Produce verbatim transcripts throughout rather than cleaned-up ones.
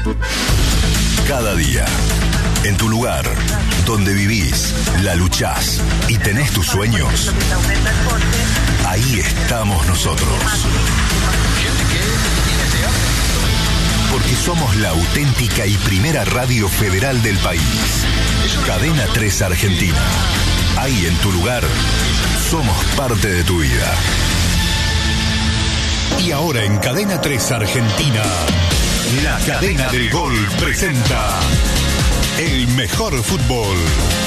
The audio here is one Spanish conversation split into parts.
Cada día, en tu lugar, donde vivís, la luchás y tenés tus sueños, ahí estamos nosotros. Porque somos la auténtica y primera radio federal del país. Cadena tres Argentina. Ahí en tu lugar, somos parte de tu vida. Y ahora en Cadena tres Argentina, la cadena del gol presenta el mejor fútbol.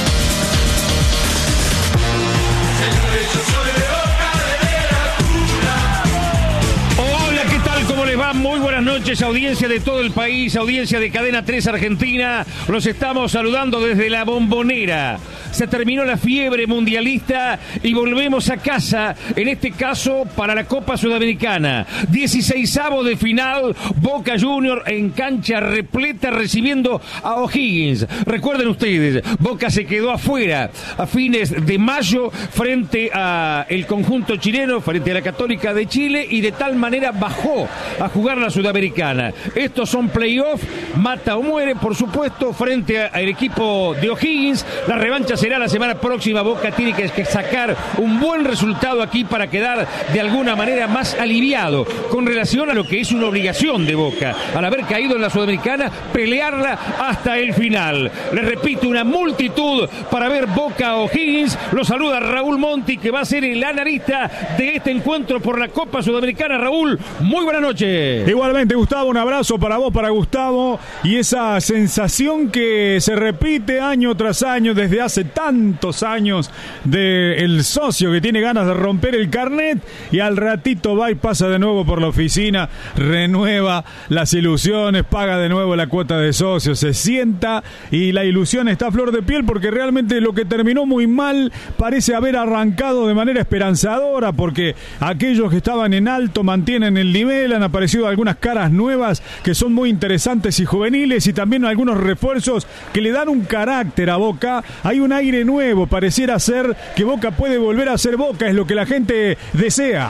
Hola, ¿qué tal? ¿Cómo les va? Muy buenas noches, audiencia de todo el país, audiencia de Cadena tres Argentina. Los estamos saludando desde la Bombonera. Se terminó la fiebre mundialista y volvemos a casa, en este caso para la Copa Sudamericana. dieciseisavo de final, Boca Juniors en cancha repleta recibiendo a O'Higgins. Recuerden ustedes, Boca se quedó afuera a fines de mayo frente a el conjunto chileno, frente a la Católica de Chile, y de tal manera bajó a jugar la Sudamericana. Estos son playoffs, mata o muere, por supuesto, frente al equipo de O'Higgins. La revancha será la semana próxima. Boca tiene que sacar un buen resultado aquí para quedar de alguna manera más aliviado con relación a lo que es una obligación de Boca, al haber caído en la Sudamericana, pelearla hasta el final. Les repito, una multitud para ver Boca O'Higgins. Lo saluda Raúl Monti, que va a ser el analista de este encuentro por la Copa Sudamericana. Raúl, muy buenas noches. Igualmente, Gustavo, un abrazo para vos, para Gustavo, y esa sensación que se repite año tras año desde hace tantos años del socio que tiene ganas de romper el carnet y al ratito va y pasa de nuevo por la oficina, renueva las ilusiones, paga de nuevo la cuota de socio, se sienta y la ilusión está a flor de piel, porque realmente lo que terminó muy mal parece haber arrancado de manera esperanzadora, porque aquellos que estaban en alto mantienen el nivel, han aparecido algunas caras nuevas que son muy interesantes y juveniles, y también algunos refuerzos que le dan un carácter a Boca. Hay un aire nuevo, pareciera ser que Boca puede volver a ser Boca, es lo que la gente desea.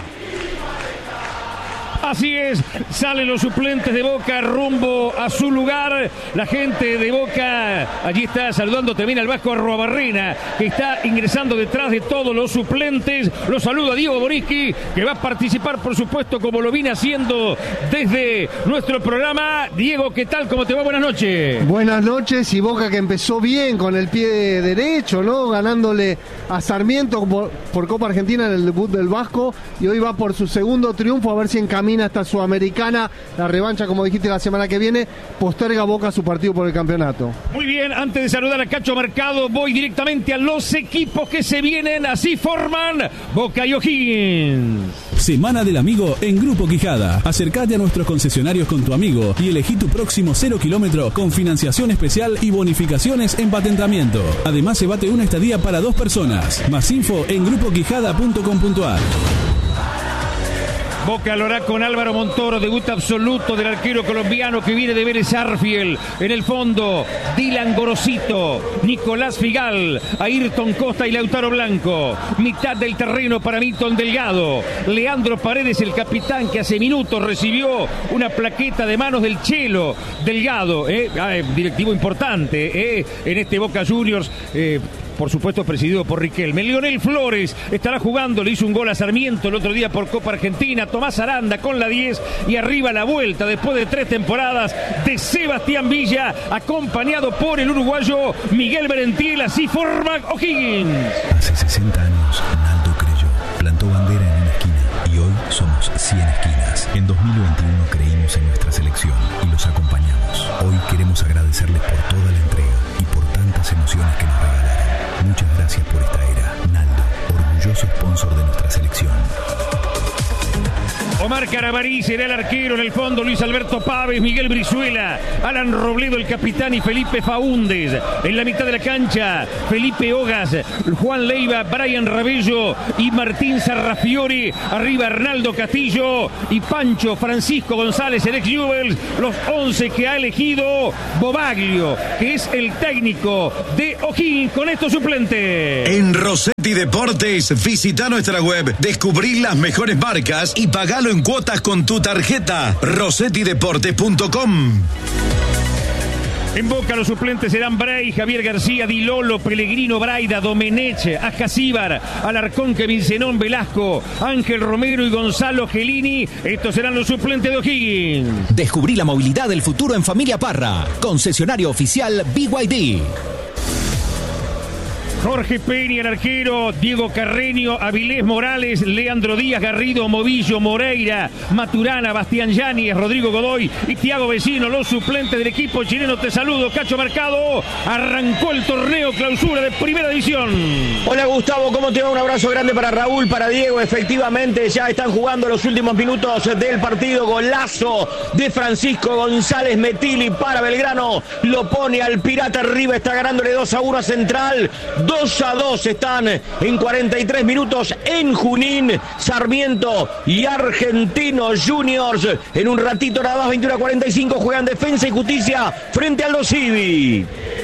Así es, salen los suplentes de Boca rumbo a su lugar. La gente de Boca, allí está saludando también al Vasco Arruabarrena, que está ingresando detrás de todos los suplentes. Los saluda Diego Boriski, que va a participar, por supuesto, como lo viene haciendo desde nuestro programa. Diego, ¿qué tal? ¿Cómo te va? Buenas noches. Buenas noches, y Boca que empezó bien con el pie derecho, ¿no? Ganándole a Sarmiento por, por Copa Argentina en el debut del Vasco, y hoy va por su segundo triunfo, a ver si encamina hasta Sudamericana, la revancha, como dijiste, la semana que viene. Posterga Boca su partido por el campeonato. Muy bien, antes de saludar a Cacho Mercado, voy directamente a los equipos que se vienen. Así forman Boca y O'Higgins. Semana del Amigo en Grupo Quijada. Acércate a nuestros concesionarios con tu amigo y elegí tu próximo cero kilómetro con financiación especial y bonificaciones en patentamiento. Además, se bate una estadía para dos personas. Más info en grupo quijada punto com punto a r. Boca lo hará con Álvaro Montoro, debut absoluto del arquero colombiano que viene de Vélez Sarsfield. En el fondo, Dylan Gorosito, Nicolás Figal, Ayrton Costa y Lautaro Blanco. Mitad del terreno para Milton Delgado. Leandro Paredes, el capitán, que hace minutos recibió una plaqueta de manos del Chelo Delgado, eh, directivo importante eh, en este Boca Juniors. Eh, Por supuesto, presidido por Riquelme. Lionel Flores estará jugando, le hizo un gol a Sarmiento el otro día por Copa Argentina. Tomás Aranda con la diez, y arriba la vuelta después de tres temporadas de Sebastián Villa, acompañado por el uruguayo Miguel Berentiel. Así forma O'Higgins. Hace sesenta años, Naldo creyó, plantó bandera en una esquina, y hoy somos cien esquinas. En dos mil veintiuno creímos en nuestra selección y los acompañamos. Hoy queremos agradecerles por toda la entrega y por tantas emociones que nos regalaron. Muchas gracias por esta era. Naldo, orgulloso sponsor de nuestra selección. Omar Carabarí será el arquero. En el fondo, Luis Alberto Páez, Miguel Brizuela, Alan Robledo, el capitán, y Felipe Faúndez. En la mitad de la cancha, Felipe Hogas, Juan Leiva, Brian Rabello y Martín Sarrafiore. Arriba, Arnaldo Castillo y Pancho Francisco González, el ex Newell's. Los once que ha elegido Bobaglio, que es el técnico de O'Higgins con estos suplentes. En Rossetti Deportes, visita nuestra web, descubrí las mejores marcas y pagalo en cuotas con tu tarjeta. rossetti deportes punto com. En Boca los suplentes serán Bray, Javier García, Di Lolo, Pellegrino, Braida, Domenech, Ascasíbar, Alarcón, Kevin Zenón, Velasco, Ángel Romero y Gonzalo Gelini. Estos serán los suplentes de O'Higgins. Descubrí la movilidad del futuro en Familia Parra. Concesionario oficial B Y D. Jorge Peña, el arquero, Diego Carreño, Avilés Morales, Leandro Díaz, Garrido, Movillo, Moreira, Maturana, Bastián Yáñez, Rodrigo Godoy y Tiago Vecino, los suplentes del equipo chileno. Te saludo, Cacho Mercado. Arrancó el torneo clausura de Primera División. Hola Gustavo, ¿cómo te va? Un abrazo grande para Raúl, para Diego. Efectivamente, ya están jugando los últimos minutos del partido. Golazo de Francisco González Metilli para Belgrano. Lo pone al Pirata arriba, está ganándole dos a uno a Central. dos a dos están en cuarenta y tres minutos en Junín. Sarmiento y Argentinos Juniors. En un ratito nada más, veintiuno a cuarenta y cinco, juegan Defensa y Justicia frente a los Civi.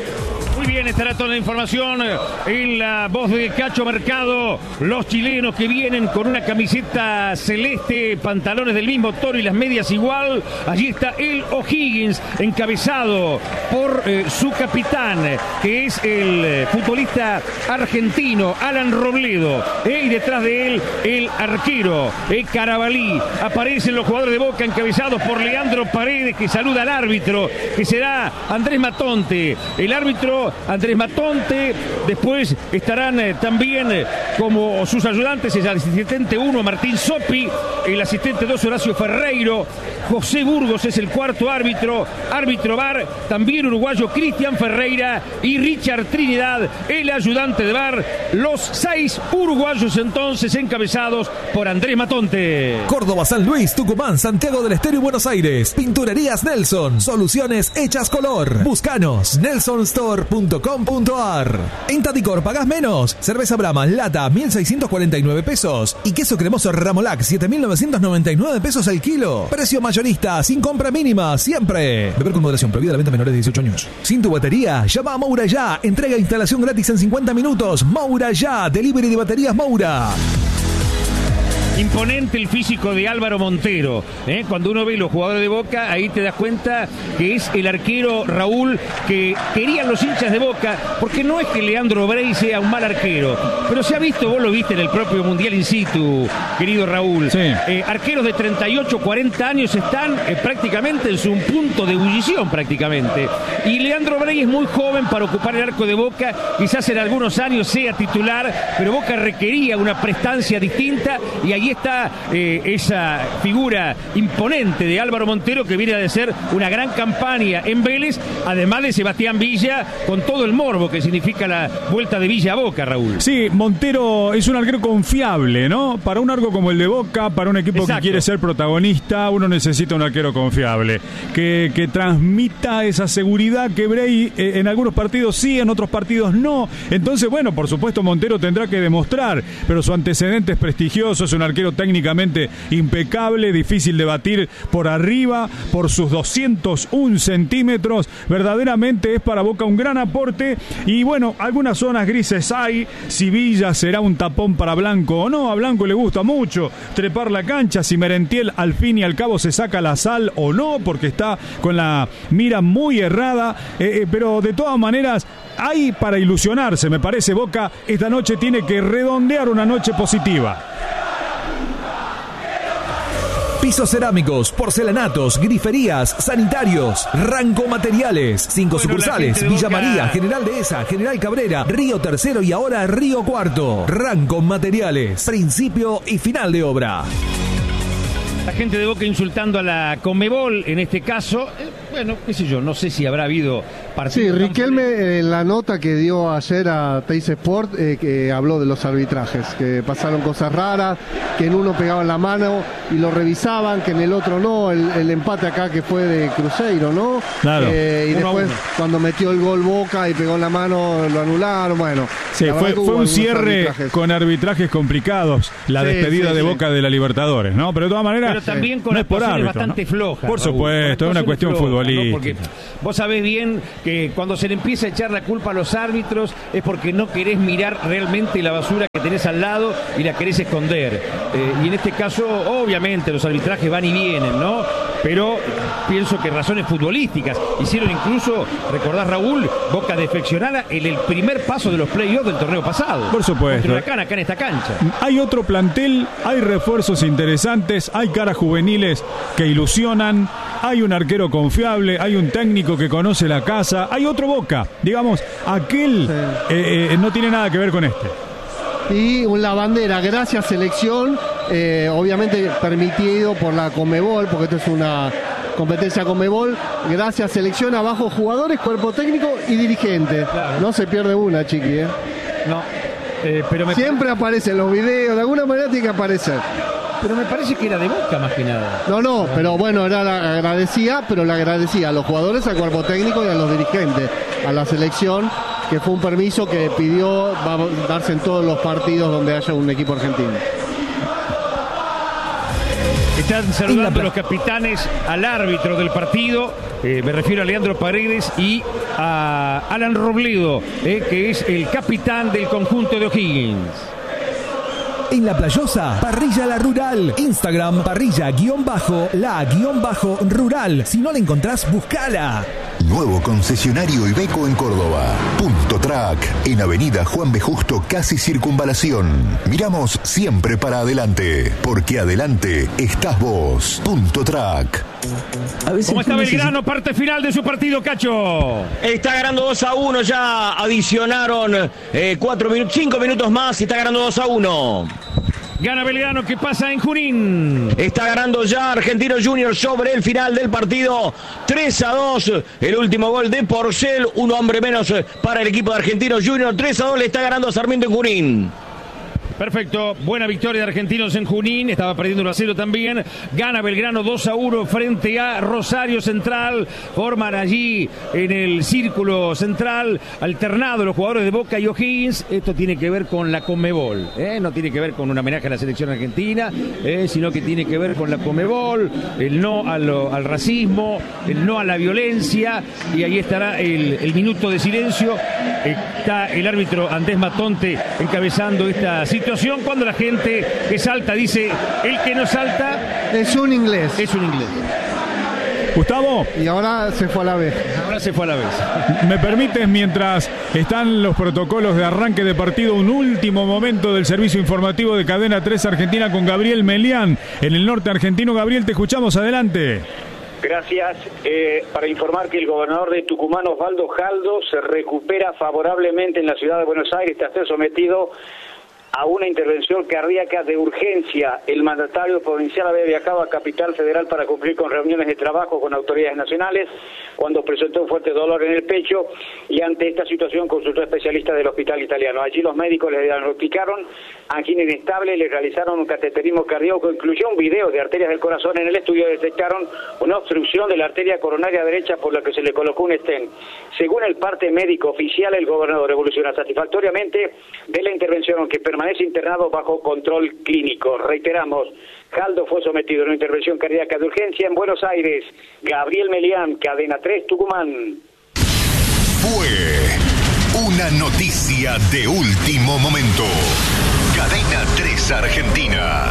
Muy bien, estará toda la información en la voz de Cacho Mercado. Los chilenos que vienen con una camiseta celeste, pantalones del mismo tono y las medias igual. Allí está el O'Higgins, encabezado por eh, su capitán, que es el eh, futbolista argentino Alan Robledo. Eh, y detrás de él, el arquero, eh, Carabalí. Aparecen los jugadores de Boca encabezados por Leandro Paredes, que saluda al árbitro, que será Andrés Matonte. El árbitro Andrés Matonte. Después estarán eh, también eh, como sus ayudantes el asistente uno Martín Sopi, el asistente dos Horacio Ferreiro, José Burgos es el cuarto árbitro, árbitro V A R también uruguayo Cristian Ferreira y Richard Trinidad, el ayudante de V A R. Los seis uruguayos entonces encabezados por Andrés Matonte. Córdoba, San Luis, Tucumán, Santiago del Estero y Buenos Aires. Pinturerías Nelson, soluciones hechas color. Buscanos, nelson store punto com punto a r. En Tadicor pagás menos. Cerveza Brahma, lata, mil seiscientos cuarenta y nueve pesos. Y queso cremoso Ramolac, siete mil novecientos noventa y nueve pesos el kilo. Precio mayorista, sin compra mínima, siempre. Beber con moderación, prohibida la venta a menores de dieciocho años. Sin tu batería, llama a Moura Ya. Entrega e instalación gratis en cincuenta minutos. Moura Ya, delivery de baterías Moura. Imponente el físico de Álvaro Montero, ¿eh? Cuando uno ve los jugadores de Boca, ahí te das cuenta que es el arquero, Raúl, que querían los hinchas de Boca, porque no es que Leandro Bray sea un mal arquero, pero se ha visto, vos lo viste en el propio Mundial in situ, querido Raúl. Sí. Eh, arqueros de treinta y ocho, cuarenta años están eh, prácticamente en su punto de ebullición, prácticamente. Y Leandro Bray es muy joven para ocupar el arco de Boca, quizás en algunos años sea titular, pero Boca requería una prestancia distinta y ahí está eh, esa figura imponente de Álvaro Montero, que viene a ser una gran campaña en Vélez, además de Sebastián Villa, con todo el morbo que significa la vuelta de Villa a Boca, Raúl. Sí, Montero es un arquero confiable, ¿no? Para un arco como el de Boca, para un equipo Exacto. que quiere ser protagonista, uno necesita un arquero confiable, que, que transmita esa seguridad que Bray eh, en algunos partidos sí, en otros partidos no. Entonces, bueno, por supuesto Montero tendrá que demostrar, pero su antecedente es prestigioso, es un arquero técnicamente impecable, difícil de batir por arriba, por sus doscientos un centímetros, verdaderamente es para Boca un gran aporte. Y bueno, algunas zonas grises hay, si Villa será un tapón para Blanco o no. A Blanco le gusta mucho trepar la cancha, si Merentiel al fin y al cabo se saca la sal o no, porque está con la mira muy errada, eh, eh, pero de todas maneras hay para ilusionarse, me parece. Boca esta noche tiene que redondear una noche positiva. Pisos cerámicos, porcelanatos, griferías, sanitarios, Ranco Materiales. Cinco bueno, sucursales, Villa Boca. María, General Dehesa, General Cabrera, Río Tercero y ahora Río Cuarto. Ranco Materiales, principio y final de obra. La gente de Boca insultando a la Conmebol, en este caso, eh, bueno, qué sé yo, no sé si habrá habido partido. Sí, Riquelme en la nota que dio ayer a Teis Sport, eh, que habló de los arbitrajes, que pasaron cosas raras, que en uno pegaban la mano y lo revisaban, que en el otro no, el, el empate acá que fue de Cruzeiro, ¿no? Claro. Eh, y después cuando metió el gol Boca y pegó en la mano, lo anularon, bueno. Sí, fue, fue un cierre arbitrajes. con arbitrajes complicados, la sí, despedida sí, de sí. Boca de la Libertadores, ¿no? Pero de todas maneras, pero también con no actuaciones bastante ¿no? flojas. Por supuesto, es una cuestión floja, futbolística. ¿no? Porque vos sabés bien que cuando se le empieza a echar la culpa a los árbitros es porque no querés mirar realmente la basura que tenés al lado y la querés esconder. Eh, y en este caso, obviamente, los arbitrajes van y vienen, ¿no? pero pienso que razones futbolísticas hicieron incluso, recordás Raúl, Boca defeccionada en el primer paso de los playoffs del torneo pasado. Por supuesto. Contra Huracán acá en esta cancha. Hay otro plantel, hay refuerzos interesantes, hay caras juveniles que ilusionan, hay un arquero confiable, hay un técnico que conoce la casa, hay otro Boca, digamos, aquel sí. eh, eh, no tiene nada que ver con este. Y la bandera, gracias selección, eh, obviamente permitido por la Conmebol, porque esto es una competencia Conmebol, gracias selección, abajo jugadores, cuerpo técnico y dirigente. Claro. No se pierde una, chiqui, ¿eh? No, eh, pero me siempre aparecen los videos, de alguna manera tiene que aparecer. Pero me parece que era de Boca más que nada. No, no, pero bueno, era la agradecía, pero la agradecía a los jugadores, al cuerpo técnico y a los dirigentes, a la selección, que fue un permiso que pidió, va a darse en todos los partidos donde haya un equipo argentino. Están saludando los capitanes al árbitro del partido, eh, me refiero a Leandro Paredes y a Alan Robledo, eh, que es el capitán del conjunto de O'Higgins. En La Playosa, Parrilla La Rural. Instagram, parrilla guión bajo, la guión bajo rural. Si no la encontrás, buscala. Nuevo concesionario Iveco en Córdoba. Punto Track, en Avenida Juan B. Justo, casi Circunvalación. Miramos siempre para adelante, porque adelante estás vos. Punto Track. ¿Cómo está Belgrano? Parte final de su partido, Cacho. Está ganando dos a uno, ya adicionaron eh, cuatro minutos, cinco minutos más y está ganando dos a uno. Gana Belgrano, ¿qué pasa en Junín? Está ganando ya Argentino Junior sobre el final del partido. tres a dos, el último gol de Porcel, un hombre menos para el equipo de Argentino Junior. tres a dos le está ganando Sarmiento en Junín. Perfecto, buena victoria de Argentinos en Junín, estaba perdiendo uno a cero también, gana Belgrano dos a uno frente a Rosario Central, forman allí en el círculo central alternado los jugadores de Boca y O'Higgins. Esto tiene que ver con la Conmebol, ¿eh? No tiene que ver con un homenaje a la selección argentina, ¿eh? Sino que tiene que ver con la Conmebol, el no a lo, al racismo, el no a la violencia, y ahí estará el, el minuto de silencio. Está el árbitro Andrés Matonte encabezando esta situación cuando la gente que salta dice, el que no salta es un inglés. Es un inglés. Gustavo. Y ahora se fue a la vez. Ahora se fue a la vez. ¿Me permites, mientras están los protocolos de arranque de partido, un último momento del servicio informativo de Cadena tres Argentina con Gabriel Melián en el norte argentino? Gabriel, te escuchamos, adelante. Gracias. Eh, para informar que el gobernador de Tucumán, Osvaldo Jaldo, se recupera favorablemente en la ciudad de Buenos Aires tras ser sometido a una intervención cardíaca de urgencia. El mandatario provincial había viajado a Capital Federal para cumplir con reuniones de trabajo con autoridades nacionales cuando presentó un fuerte dolor en el pecho y ante esta situación consultó a especialistas del hospital italiano. Allí los médicos le diagnosticaron angina inestable, le realizaron un cateterismo cardíaco, incluyó un video de arterias del corazón. En el estudio detectaron una obstrucción de la arteria coronaria derecha por la que se le colocó un stent. Según el parte médico oficial, el gobernador evoluciona satisfactoriamente de la intervención, aunque permanece internado bajo control clínico. Reiteramos, Jaldo fue sometido a una intervención cardíaca de urgencia en Buenos Aires. Gabriel Melián, Cadena tres, Tucumán. Fue una noticia de último momento. Cadena tres Argentina.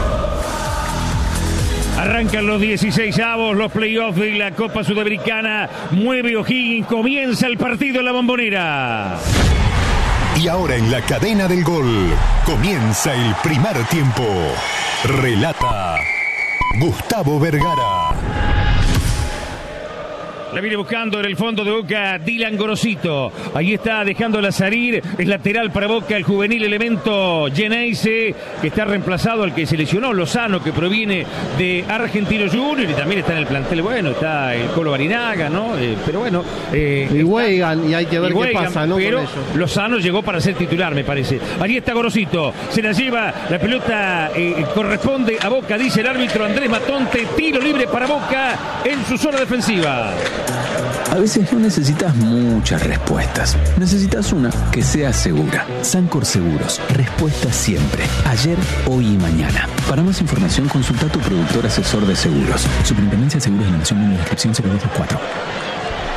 Arrancan los dieciseisavos, los playoffs de la Copa Sudamericana. Mueve O'Higgins, comienza el partido en la Bombonera. Y ahora en la cadena del gol comienza el primer tiempo. Relata Gustavo Vergara. La viene buscando en el fondo de Boca Dylan Gorosito. Ahí está dejándola salir. Es lateral para Boca el juvenil elemento Geneise, que está reemplazado al que se lesionó, Lozano, que proviene de Argentino Junior, y también está en el plantel. Bueno, está el Colo Barinaga, ¿no? Eh, pero bueno. Eh, y Weigan, y hay que ver qué Weigan, pasa, ¿no? Pero con ellos. Lozano llegó para ser titular, me parece. Ahí está Gorosito. Se la lleva, la pelota eh, corresponde a Boca, dice el árbitro Andrés Matonte. Tiro libre para Boca en su zona defensiva. A veces no necesitas muchas respuestas. Necesitas una que sea segura. Sancor Seguros. Respuesta siempre. Ayer, hoy y mañana. Para más información, consulta a tu productor asesor de seguros. Superintendencia de Seguros de la Nación en la descripción cero dos dos cuatro.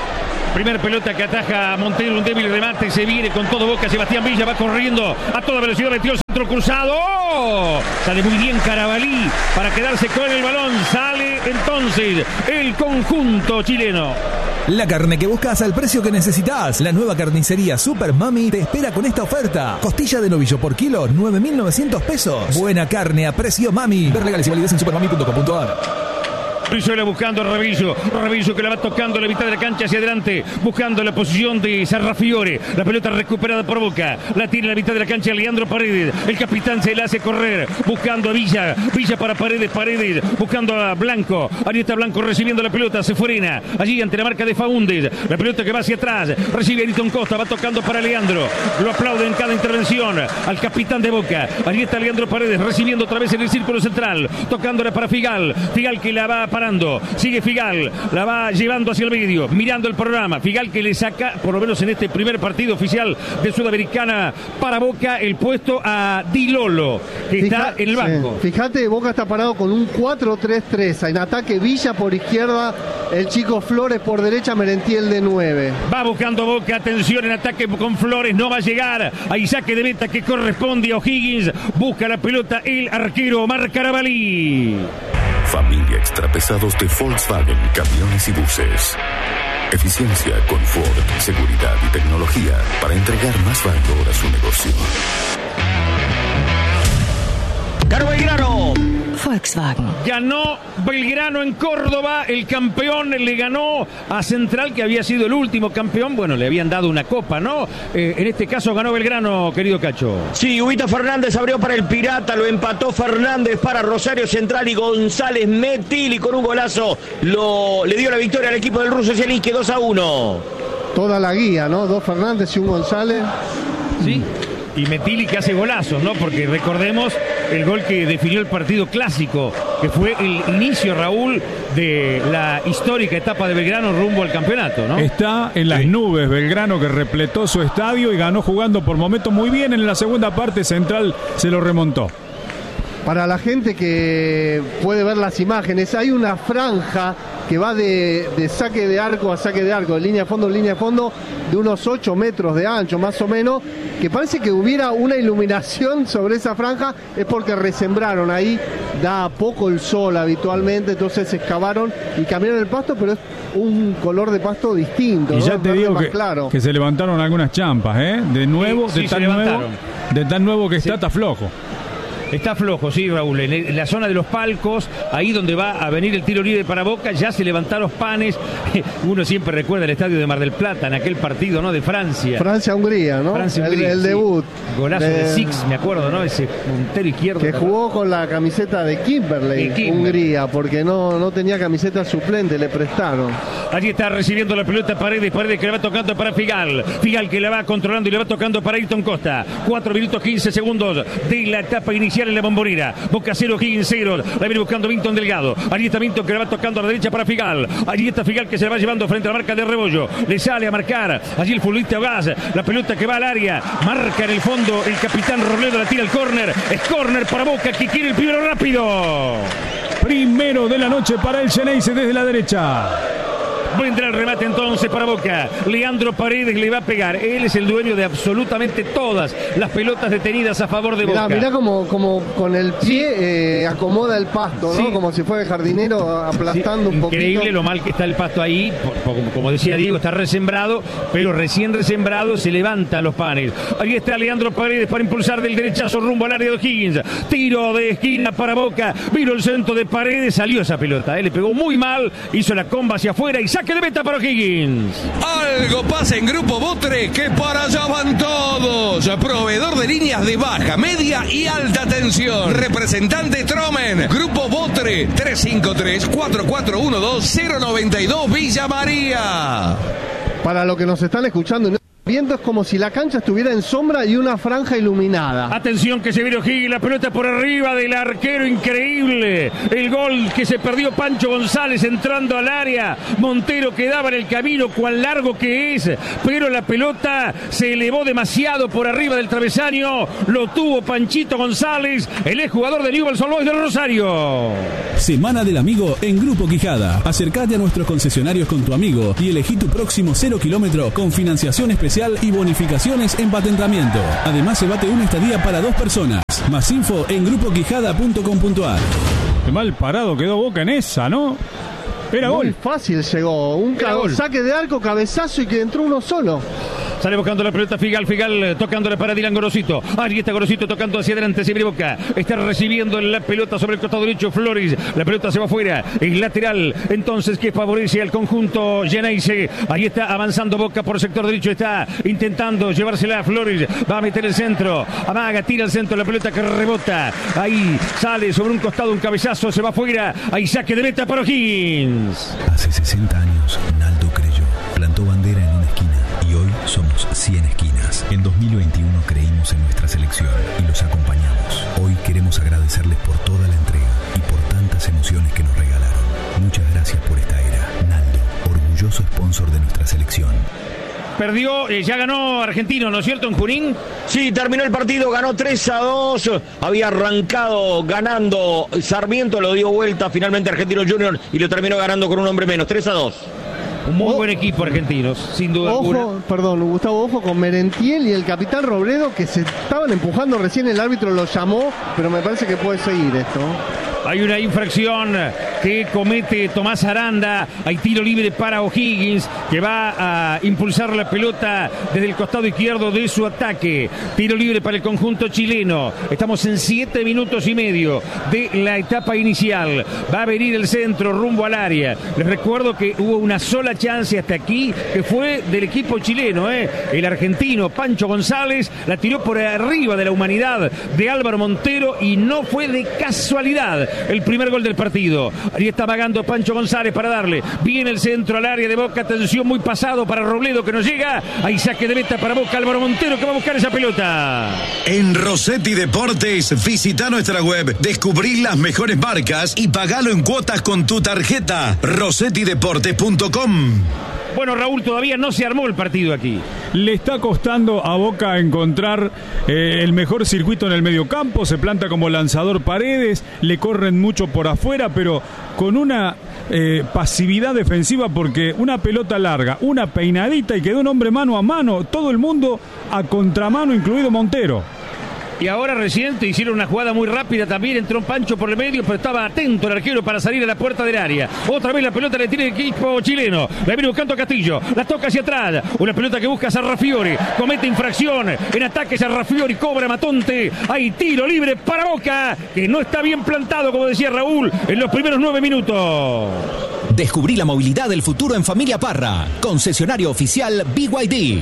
Primera pelota que ataja a Montero, un débil remate, se viene con todo Boca. Sebastián Villa va corriendo a toda velocidad, metió el centro cruzado. ¡Oh! Sale muy bien Carabalí para quedarse con el balón. Sale entonces el conjunto chileno. La carne que buscas al precio que necesitas. La nueva carnicería Super Mami te espera con esta oferta. Costilla de novillo por kilo, nueve mil novecientos pesos. Buena carne a precio Mami. Ver legales y validez en supermami punto com punto a r. Brizuela buscando a Rabillo, Rabillo que la va tocando a la mitad de la cancha hacia adelante, buscando la posición de Sarrafiore, la pelota recuperada por Boca, la tiene a la mitad de la cancha Leandro Paredes, el capitán se la hace correr, buscando a Villa, Villa para Paredes, Paredes, buscando a Blanco, ahí está Blanco recibiendo la pelota, se frena, allí ante la marca de Faúndez, la pelota que va hacia atrás, recibe a Ayrton Costa, va tocando para Leandro, lo aplaude en cada intervención al capitán de Boca, allí está Leandro Paredes, recibiendo otra vez en el círculo central, tocándola para Figal, Figal que la va a parando, sigue Figal, la va llevando hacia el medio, mirando el programa, Figal que le saca, por lo menos en este primer partido oficial de Sudamericana para Boca, el puesto a Di Lolo, que Fija, está en el banco. Sí. Fíjate, Boca está parado con un cuatro tres tres, en ataque Villa por izquierda, el chico Flores por derecha, Merentiel de nueve. Va buscando Boca, atención en ataque con Flores, no va a llegar, hay saque de meta que corresponde a O'Higgins, busca la pelota el arquero Omar Carabalí. Familia Extrapesados de Volkswagen, camiones y buses. Eficiencia, confort, seguridad y tecnología para entregar más valor a su negocio. Ganó Belgrano. Volkswagen. Ganó Belgrano en Córdoba. El campeón le ganó a Central, que había sido el último campeón. Bueno, le habían dado una copa, ¿no? Eh, en este caso ganó Belgrano, querido Cacho. Sí, Huguito Fernández abrió para el Pirata, lo empató Fernández para Rosario Central y González Metilli con un golazo lo, le dio la victoria al equipo del ruso Zielinski, dos a uno. Toda la guía, ¿no? Dos Fernández y un González. Sí. Y Metilli que hace golazos, ¿no? Porque recordemos el gol que definió el partido clásico, que fue el inicio, Raúl, de la histórica etapa de Belgrano rumbo al campeonato, ¿no? Está en las sí. nubes Belgrano, que repletó su estadio y ganó jugando por momentos muy bien. En la segunda parte Central se lo remontó. Para la gente que puede ver las imágenes, hay una franja que va de, de saque de arco a saque de arco, de línea de fondo, línea de fondo, de unos ocho metros de ancho, más o menos, que parece que hubiera una iluminación sobre esa franja, es porque resembraron ahí, da poco el sol habitualmente, entonces excavaron y cambiaron el pasto, pero es un color de pasto distinto. Y ¿no? ya te digo que, claro. que se levantaron algunas champas, ¿eh? De nuevo, sí, de, sí, tan nuevo de tan nuevo que está, sí. está flojo. Está flojo, sí, Raúl. En la zona de los palcos, ahí donde va a venir el tiro libre para Boca, ya se levantaron panes. Uno siempre recuerda el estadio de Mar del Plata, en aquel partido, ¿no? De Francia. Francia-Hungría, ¿no? Francia-Hungría, el, el sí. debut. Golazo de, de Six, me acuerdo, ¿no? Ese puntero izquierdo. Que jugó con la camiseta de Kimberley, de Hungría, porque no, no tenía camiseta suplente, le prestaron. Allí está recibiendo la pelota Paredes, Paredes que le va tocando para Figal. Figal que la va controlando y le va tocando para Ayrton Costa. cuatro minutos quince segundos de la etapa inicial en la Bombonera. Boca cero, Higgins cero. La viene buscando Vinton Delgado. Allí está Vinton que le va tocando a la derecha para Figal. Allí está Figal que se la va llevando frente a la marca de Rebollo. Le sale a marcar. Allí el futbolista Ogaz. La pelota que va al área. Marca en el fondo el capitán Robledo. La tira al córner. Es córner para Boca que quiere el primero rápido. Primero de la noche para el Xeneize desde la derecha. Vendrá el remate entonces para Boca. Leandro Paredes le va a pegar. Él es el dueño de absolutamente todas las pelotas detenidas a favor de mirá, Boca. Mirá como, como con el pie sí. eh, acomoda el pasto, ¿no? Sí. Como si fuera el jardinero aplastando sí. un poquito. Increíble lo mal que está el pasto ahí. Como, como decía Diego, está resembrado, pero recién resembrado se levantan los panes. Ahí está Leandro Paredes para impulsar del derechazo rumbo al área de O'Higgins. Tiro de esquina para Boca. Vino el centro de Paredes, salió esa pelota. ¿eh? Le pegó muy mal, hizo la comba hacia afuera y saque de meta para O'Higgins. Algo pasa en Grupo Botre, que para allá van todos. Proveedor de líneas de baja, media y alta tensión. Representante Tromen. Grupo Botre, tres cinco tres, cuatro cuatro uno dos, cero nueve dos, Villa María. Para los que nos están escuchando Viendo es como si la cancha estuviera en sombra y una franja iluminada. Atención que se viene O'Higgins, la pelota por arriba del arquero, increíble. El gol que se perdió Pancho González entrando al área. Montero quedaba en el camino, cuán largo que es, pero la pelota se elevó demasiado por arriba del travesaño. Lo tuvo Panchito González, el exjugador de Newell's Old Boys del Rosario. Semana del Amigo en Grupo Quijada. Acércate a nuestros concesionarios con tu amigo y elegí tu próximo cero kilómetro con financiación especial y bonificaciones en patentamiento. Además, se bate una estadía para dos personas. Más info en grupo quijada punto com punto a r. Qué mal parado quedó Boca en esa, ¿no? Era Muy gol. fácil llegó. Un ca- gol. saque de arco, cabezazo y que entró uno solo. Sale buscando la pelota Figal, Figal tocándole para Dylan Gorosito. Ahí está Gorosito tocando hacia adelante, se viene Boca. Está recibiendo la pelota sobre el costado derecho Flores. La pelota se va afuera, el lateral. Entonces que favorece al conjunto Geneise. Ahí está avanzando Boca por sector derecho. Está intentando llevársela a Flores. Va a meter el centro. Amaga, tira el centro, la pelota que rebota. Ahí sale sobre un costado un cabezazo, se va afuera. Ahí saque de meta para O'Higgins. Hace sesenta años, Naldo creyó, plantó bandera en una esquina y hoy somos cien esquinas. En dos mil veintiuno creímos en nuestra selección y los acompañamos. Hoy queremos agradecerles por toda la entrega y por tantas emociones que nos regalaron. Muchas gracias por esta era. Naldo, orgulloso sponsor de nuestra selección. Perdió, eh, ya ganó Argentino, ¿no es cierto, en Junín? Sí, terminó el partido, ganó tres a dos, había arrancado ganando Sarmiento, lo dio vuelta finalmente Argentino Junior y lo terminó ganando con un hombre menos, tres a dos. Un muy buen equipo argentinos, sin duda alguna. Ojo, perdón, Gustavo, ojo con Merentiel y el capitán Robledo que se estaban empujando recién, el árbitro lo llamó, pero me parece que puede seguir esto. Hay una infracción que comete Tomás Aranda. Hay tiro libre para O'Higgins, que va a impulsar la pelota desde el costado izquierdo de su ataque. Tiro libre para el conjunto chileno. Estamos en siete minutos y medio de la etapa inicial. Va a venir el centro rumbo al área. Les recuerdo que hubo una sola chance hasta aquí, que fue del equipo chileno, ¿eh? El argentino Pancho González la tiró por arriba de la humanidad de Álvaro Montero y no fue de casualidad el primer gol del partido. Ahí está vagando Pancho González para darle. Viene el centro al área de Boca. Atención, muy pasado para Robledo que no llega. Ahí saque de meta para Boca. Álvaro Montero que va a buscar esa pelota. En Rossetti Deportes, visita nuestra web, descubrí las mejores marcas y pagalo en cuotas con tu tarjeta. rossetti deportes punto com. Bueno, Raúl, todavía no se armó el partido aquí. Le está costando a Boca encontrar eh, el mejor circuito en el mediocampo. Se planta como lanzador Paredes, le corren mucho por afuera, pero con una eh, pasividad defensiva, porque una pelota larga, una peinadita y quedó un hombre mano a mano. Todo el mundo a contramano, incluido Montero. Y ahora reciente hicieron una jugada muy rápida también, entró Pancho por el medio, pero estaba atento el arquero para salir a la puerta del área. Otra vez la pelota le tiene el equipo chileno, la viene buscando a Castillo, la toca hacia atrás, una pelota que busca a Sarrafiori, comete infracción, en ataque Sarrafiori, cobra Matonte, hay tiro libre para Boca, que no está bien plantado, como decía Raúl, en los primeros nueve minutos. Descubrí la movilidad del futuro en Familia Parra, concesionario oficial B Y D.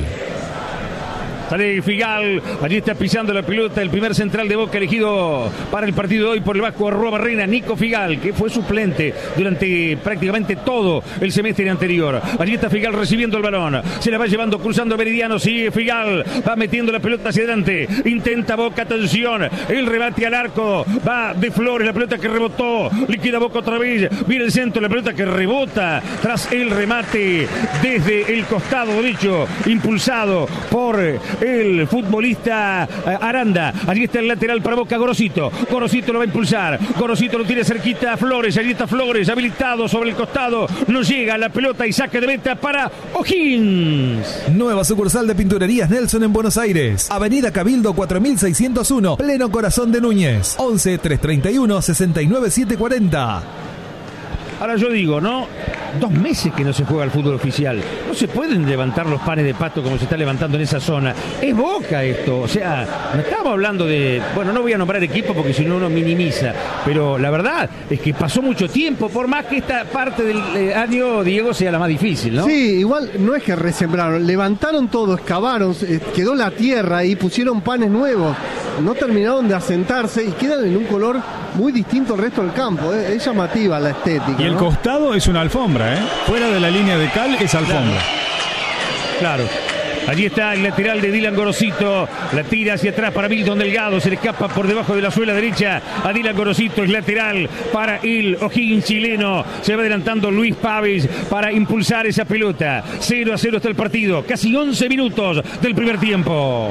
Sale Figal, allí está pisando la pelota el primer central de Boca elegido para el partido de hoy por el Vasco Arroa Barrena, Nico Figal, que fue suplente durante prácticamente todo el semestre anterior. Allí está Figal recibiendo el balón, se la va llevando, cruzando Meridiano, sigue Figal, va metiendo la pelota hacia adelante, intenta Boca, atención, el rebate al arco, va de Flores, la pelota que rebotó, liquida Boca otra vez, viene el centro, la pelota que rebota tras el remate desde el costado derecho, impulsado por el futbolista Aranda. Allí está el lateral para Boca, Gorosito. Gorosito lo va a impulsar. Gorosito lo tiene cerquita a Flores. Allí está Flores, habilitado sobre el costado. No llega la pelota y saque de meta para O'Higgins. Nueva sucursal de Pinturerías Nelson en Buenos Aires. Avenida Cabildo cuatro mil seiscientos uno, pleno corazón de Núñez. once, trescientos treinta y uno, sesenta y nueve, setecientos cuarenta. Ahora yo digo, ¿no? Dos meses que no se juega el fútbol oficial. No se pueden levantar los panes de pato como se está levantando en esa zona. Es Boca esto. O sea, no estamos hablando de... Bueno, no voy a nombrar equipo porque si no uno minimiza. Pero la verdad es que pasó mucho tiempo, por más que esta parte del año, Diego, sea la más difícil, ¿no? Sí, igual no es que resembraron. Levantaron todo, excavaron, quedó la tierra y pusieron panes nuevos. No terminaron de asentarse y quedan en un color muy distinto al resto del campo. ¿eh? Es llamativa la estética. Y el ¿no? costado es una alfombra, ¿eh? Fuera de la línea de cal es alfombra. Claro. claro. Allí está el lateral de Dylan Gorosito. La tira hacia atrás para Milton Delgado. Se le escapa por debajo de la suela derecha a Dylan Gorosito. Es lateral para el O'Higgins chileno. Se va adelantando Luis Pávez para impulsar esa pelota. cero a cero está el partido. Casi once minutos del primer tiempo.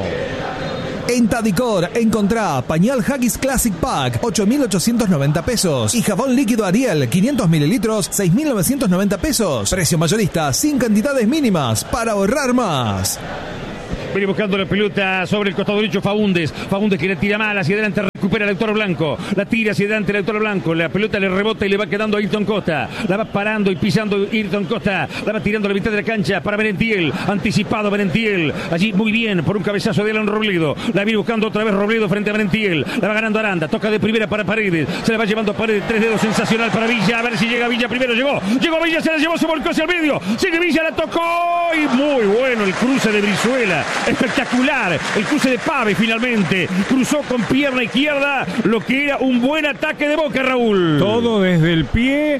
En Tadicor encontrá pañal Haggis Classic Pack, ocho mil ochocientos noventa pesos. Y jabón líquido Ariel, quinientos mililitros, seis mil novecientos noventa pesos. Precio mayorista, sin cantidades mínimas, para ahorrar más. Viene buscando la pelota sobre el costado derecho Faúndez. Faúndez que le tira mal hacia adelante, recupera el Autor Blanco. La tira hacia adelante el Autor Blanco. La pelota le rebota y le va quedando a Ayrton Costa. La va parando y pisando Ayrton Costa. La va tirando a la mitad de la cancha para Merentiel. Anticipado Merentiel. Allí muy bien por un cabezazo de Alan Robledo. La viene buscando otra vez Robledo frente a Merentiel. La va ganando Aranda. Toca de primera para Paredes. Se la va llevando a Paredes. Tres dedos, sensacional para Villa. A ver si llega Villa primero. Llegó. Llegó Villa. Se la llevó. Se volcó hacia el medio. Sigue Villa. La tocó. Y muy bueno el cruce de Brizuela. Espectacular. El cruce de Pave finalmente. Cruzó con pierna izquierda lo que era un buen ataque de Boca, Raúl. Todo desde el pie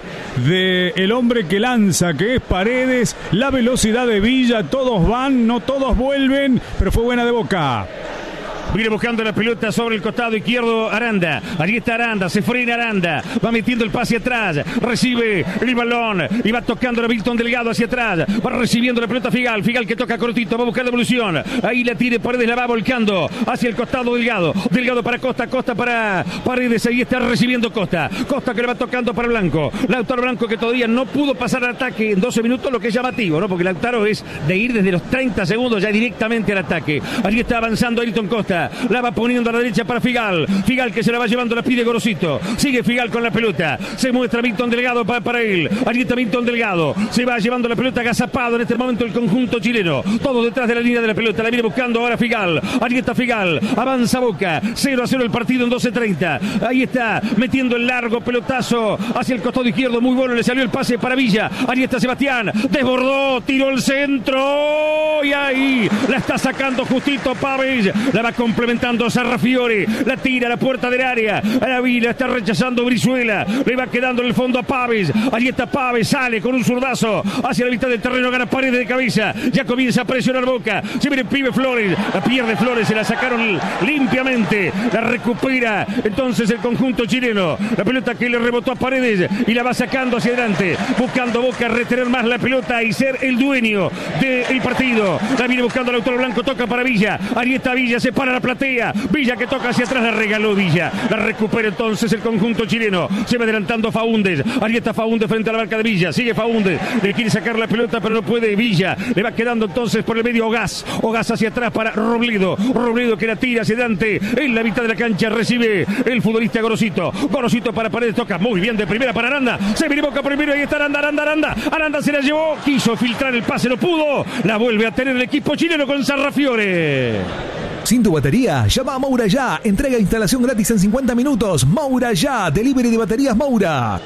del hombre que lanza, que es Paredes. La velocidad de Villa. Todos van, no todos vuelven, pero fue buena de Boca. Viene buscando la pelota sobre el costado izquierdo Aranda. Allí está Aranda, se frena Aranda. Va metiendo el pase atrás. Recibe el balón y va tocando a Milton Delgado hacia atrás. Va recibiendo la pelota Figal. Figal que toca cortito, va a buscar la evolución. Ahí la tira Paredes, la va volcando hacia el costado Delgado. Delgado para Costa, Costa para Paredes. Ahí está recibiendo Costa. Costa que le va tocando para Blanco. Lautaro Blanco que todavía no pudo pasar al ataque en doce minutos, lo que es llamativo, ¿no? Porque Lautaro es de ir desde los treinta segundos ya directamente al ataque. Allí está avanzando Ayrton Costa. La va poniendo a la derecha para Figal. Figal que se la va llevando, la pide Gorosito. Sigue Figal con la pelota. Se muestra Milton Delgado para, para él. Allí está Milton Delgado. Se va llevando la pelota agazapado en este momento el conjunto chileno. Todos detrás de la línea de la pelota. La viene buscando ahora Figal. Allí está Figal. Avanza Boca. cero a cero el partido en doce treinta. Ahí está metiendo el largo pelotazo hacia el costado izquierdo. Muy bueno. Le salió el pase para Villa. Allí está Sebastián. Desbordó. Tiró el centro. Y ahí la está sacando justito Pávez. La va complementando Sarrafiore, la tira a la puerta del área, a la vila, está rechazando Brizuela, le va quedando en el fondo a Pávez, allí está Pávez, sale con un zurdazo hacia la mitad del terreno, gana Paredes de cabeza, ya comienza a presionar Boca, se viene el pibe Flores, la pierde Flores, se la sacaron limpiamente, la recupera entonces el conjunto chileno, la pelota que le rebotó a Paredes y la va sacando hacia adelante, buscando Boca retener más la pelota y ser el dueño del partido, la viene buscando el Autor Blanco, toca para Villa, allí está Villa, se para la platea, Villa que toca hacia atrás, la regaló Villa, la recupera entonces el conjunto chileno, se va adelantando Faúndez, ahí está Faúndez frente a la marca de Villa, sigue Faúndez, le quiere sacar la pelota pero no puede Villa, le va quedando entonces por el medio Ogaz, Ogaz hacia atrás para Robledo, Robledo que la tira hacia adelante, en la mitad de la cancha recibe el futbolista Gorosito, Gorosito para Paredes, toca muy bien de primera para Aranda, se viene Boca primero, ahí está Aranda, Aranda, Aranda, Aranda se la llevó, quiso filtrar el pase, no pudo, la vuelve a tener el equipo chileno con Sarrafiore. Sin tu batería, llama a Moura Ya. Entrega e instalación gratis en cincuenta minutos. Moura Ya. Delivery de baterías Moura.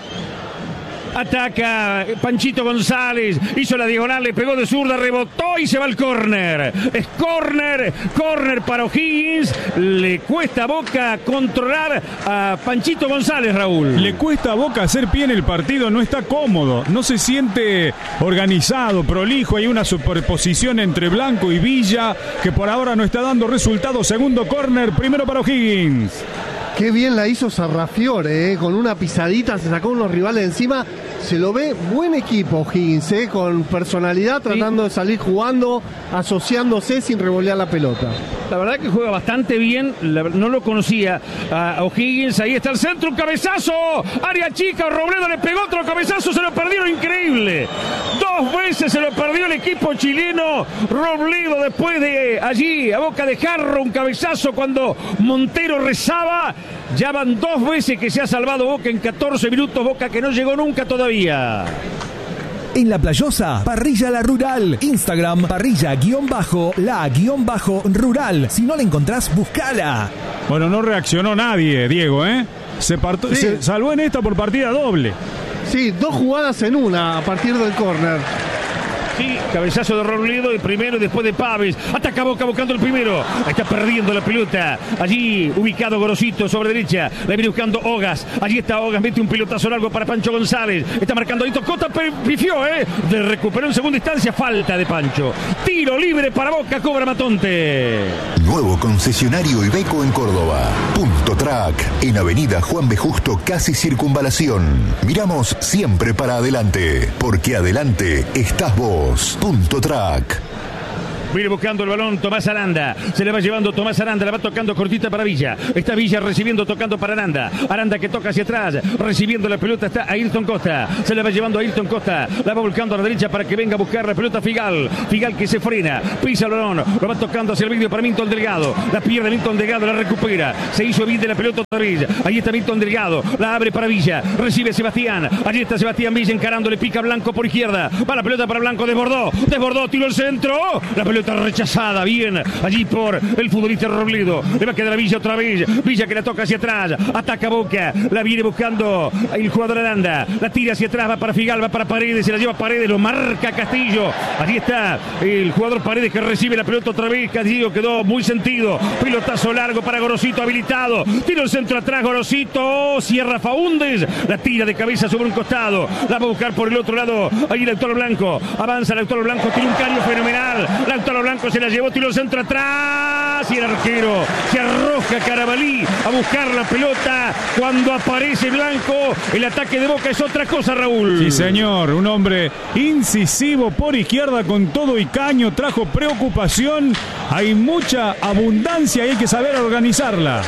Ataca Panchito González, hizo la diagonal, le pegó de zurda, rebotó y se va al córner. Es córner, córner para O'Higgins. Le cuesta a Boca controlar a Panchito González, Raúl. Le cuesta a Boca hacer pie en el partido, no está cómodo, no se siente organizado, prolijo. Hay una superposición entre Blanco y Villa que por ahora no está dando resultados. Segundo córner, primero para O'Higgins. Qué bien la hizo Sarrafiore, eh, con una pisadita, se sacó unos rivales encima. Se lo ve buen equipo O'Higgins, eh, con personalidad, tratando sí. de salir jugando, asociándose sin revolear la pelota. La verdad que juega bastante bien, la, no lo conocía a O'Higgins. Ahí está el centro, un cabezazo, área chica, Robledo le pegó otro cabezazo, se lo perdieron, increíble. Dos veces se lo perdió el equipo chileno. Robledo después de allí, a boca de jarro, un cabezazo cuando Montero rezaba. Ya van dos veces que se ha salvado Boca en catorce minutos, Boca que no llegó nunca todavía. En La Playosa, Parrilla La Rural. Instagram, parrilla-la-rural. Si no la encontrás, buscala. Bueno, no reaccionó nadie, Diego, ¿eh? Se, partó, sí. se salvó en esta por partida doble. Sí, dos jugadas en una a partir del córner. Sí, cabezazo de Robledo, el primero y después de Paves. Ataca Boca buscando el primero. Está perdiendo la pelota. Allí ubicado Gorosito sobre derecha. La viene buscando Ogas. Allí está Ogas, mete un pelotazo largo para Pancho González. Está marcando ahí Cota, pifió, ¿eh? De recuperó en segunda instancia. Falta de Pancho. Tiro libre para Boca, cobra Matonte. Nuevo concesionario Iveco en Córdoba. Punto Track, en Avenida Juan B. Justo, casi Circunvalación. Miramos siempre para adelante, porque adelante estás vos. Punto Track. Viene buscando el balón Tomás Aranda. Se le va llevando Tomás Aranda. La va tocando cortita para Villa. Está Villa recibiendo, tocando para Aranda. Aranda que toca hacia atrás. Recibiendo la pelota está Ayrton Costa. Se le va llevando a Ayrton Costa. La va volcando a la derecha para que venga a buscar la pelota Figal. Figal que se frena. Pisa el balón. Lo va tocando hacia el medio para Milton Delgado. La pierde Milton Delgado. La recupera. Se hizo bien de la pelota otra vez. Ahí está Milton Delgado. La abre para Villa. Recibe Sebastián. Allí está Sebastián Villa encarando. Le pica Blanco por izquierda. Va la pelota para Blanco. Desbordó. Desbordó. Tiró el centro. La pelota rechazada, bien, allí por el futbolista Robledo. Le va a quedar a Villa otra vez. Villa que la toca hacia atrás. Ataca Boca. La viene buscando el jugador Aranda. La tira hacia atrás. Va para Figal. Va para Paredes. Se la lleva Paredes. Lo marca Castillo. Allí está el jugador Paredes que recibe la pelota otra vez. Castillo quedó muy sentido. Pelotazo largo para Gorosito habilitado. Tira el centro atrás. Gorosito. Cierra Faúndez. La tira de cabeza sobre un costado. La va a buscar por el otro lado. Ahí el Lautaro Blanco. Avanza el Lautaro Blanco. Tiene un caño fenomenal. Lautaro Blanco se la llevó, tiró el centro atrás y el arquero se arroja Carabalí a buscar la pelota. Cuando aparece Blanco, el ataque de Boca es otra cosa, Raúl. Sí, señor, un hombre incisivo por izquierda con todo y caño, trajo preocupación. Hay mucha abundancia y hay que saber organizarla.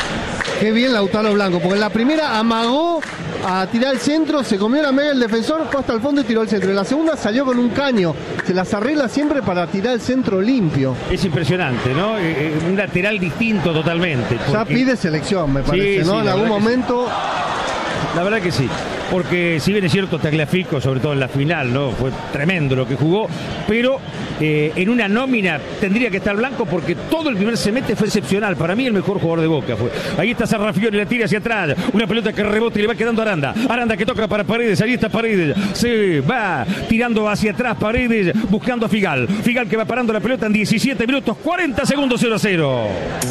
Qué bien Lautaro Blanco, porque en la primera amagó a tirar el centro, se comió la media el defensor, fue hasta el fondo y tiró el centro. En la segunda salió con un caño, se las arregla siempre para tirar el centro limpio. Es impresionante, ¿no? Eh, un lateral distinto totalmente. Porque... Ya pide selección, me parece, sí, ¿no? Sí, en algún momento... Sí. La verdad que sí. Porque si bien es cierto Tagliafico, sobre todo en la final, ¿no? Fue tremendo lo que jugó, pero eh, en una nómina tendría que estar Blanco porque todo el primer semestre fue excepcional. Para mí el mejor jugador de Boca fue. Ahí está Sarrafiori, la tira hacia atrás, una pelota que rebota y le va quedando a Aranda. Aranda que toca para Paredes, ahí está Paredes, se va tirando hacia atrás Paredes, buscando a Figal. Figal que va parando la pelota en diecisiete minutos, cuarenta segundos, cero a cero.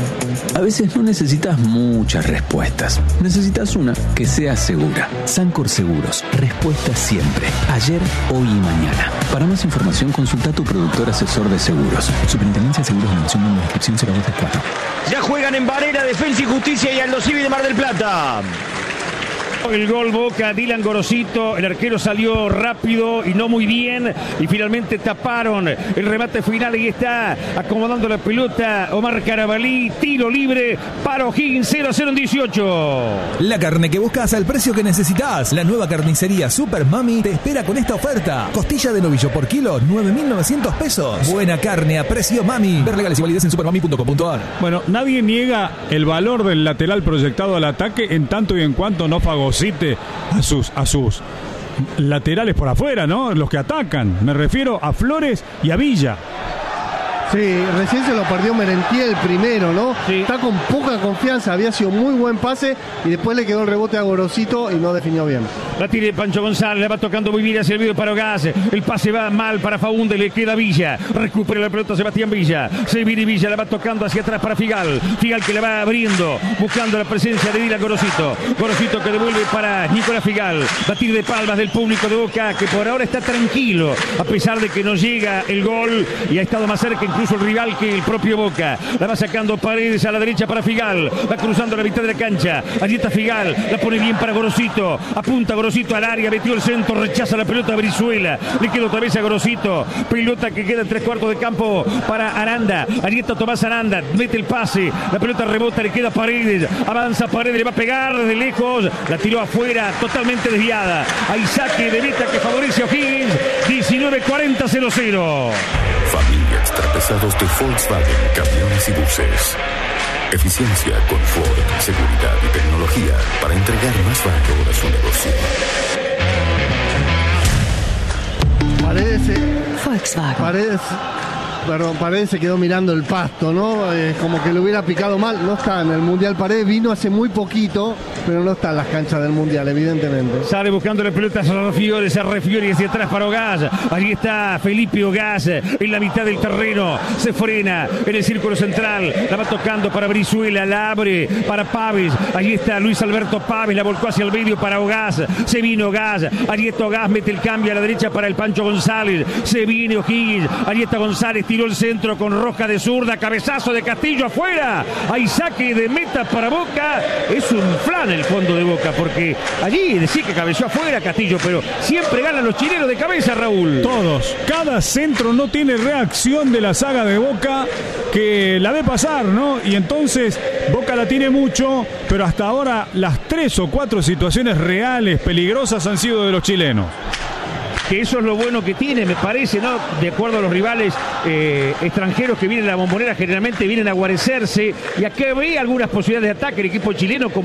A veces no necesitas muchas respuestas, necesitas una que sea segura. Sancor Seguros, respuesta siempre, ayer, hoy y mañana. Para más información consulta a tu productor asesor de seguros. Superintendencia de Seguros de la Nación, número de inscripción cero dos tres cuatro. Ya juegan en Varela, Defensa y Justicia y Aldo Civi de Mar del Plata. El gol Boca, Dylan Gorosito, el arquero salió rápido y no muy bien y finalmente taparon el remate final y está acomodando la pelota Omar Carabalí, tiro libre para O'Higgins, cero a cero en dieciocho. La carne que buscas al precio que necesitas. La nueva carnicería Super Mami te espera con esta oferta. Costilla de novillo por kilo, nueve mil novecientos pesos. Buena carne a precio Mami. Ver legales y validez en supermami punto com punto a r. Bueno, nadie niega el valor del lateral proyectado al ataque en tanto y en cuanto no fagocite a sus, a sus laterales por afuera, ¿no? Los que atacan. Me refiero a Flores y a Villa. Sí, recién se lo perdió Merentiel primero, ¿no? Sí. Está con poca confianza, había sido muy buen pase y después le quedó el rebote a Gorosito y no definió bien. La tira Pancho González, la va tocando muy bien hacia el medio para Ogás. El pase va mal para Faúndez, le queda Villa. Recupera la pelota Sebastián Villa. Se viene Villa, la va tocando hacia atrás para Figal. Figal que la va abriendo, buscando la presencia de Dylan Gorosito. Gorosito que devuelve para Nicolás Figal. La tira de palmas del público de Boca, que por ahora está tranquilo, a pesar de que no llega el gol y ha estado más cerca incluso el rival que el propio Boca. La va sacando Paredes a la derecha para Figal. Va cruzando la mitad de la cancha. Allí está Figal. La pone bien para Gorosito. Apunta Gorosito al área. Metió el centro. Rechaza la pelota a Brizuela. Le queda otra vez a Gorosito. Pelota que queda en tres cuartos de campo para Aranda. Allí está Tomás Aranda. Mete el pase. La pelota rebota. Le queda Paredes. Avanza Paredes. Le va a pegar desde lejos. La tiró afuera. Totalmente desviada. Hay saque de meta que favorece a O'Higgins. diecinueve cuarenta cero cero. Familia extrapesados de Volkswagen, camiones y buses. Eficiencia, confort, seguridad y tecnología para entregar más valor a su negocio. Parece. Volkswagen. Paredes, perdón, Paredes se quedó mirando el pasto, ¿no? Eh, como que le hubiera picado mal. No está en el Mundial Paredes, vino hace muy poquito. pero no está en las canchas del Mundial, evidentemente. Sale buscando las pelotas a Refiori, se Refiori hacia atrás para Ogaz. Allí está Felipe Ogaz en la mitad del terreno. Se frena en el círculo central. La va tocando para Brizuela, la abre para Paves. Allí está Luis Alberto Paves, la volcó hacia el medio para Ogaz. Se vino Ogaz. Allí está Ogaz, mete el cambio a la derecha para el Pancho González. Se viene O'Higgins. Allí está González, tiró el centro con Roja de zurda. Cabezazo de Castillo afuera. Hay saque de meta para Boca. Es un flan el fondo de Boca, porque allí decía que cabeceó afuera Castillo, pero siempre ganan los chilenos de cabeza, Raúl. Todos. Cada centro no tiene reacción de la saga de Boca, que la ve pasar, ¿no? Y entonces Boca la tiene mucho, pero hasta ahora las tres o cuatro situaciones reales, peligrosas, han sido de los chilenos. Que eso es lo bueno que tiene, me parece, ¿no? De acuerdo a los rivales eh, extranjeros que vienen a la Bombonera, generalmente vienen a guarecerse, y acá ve algunas posibilidades de ataque el equipo chileno, como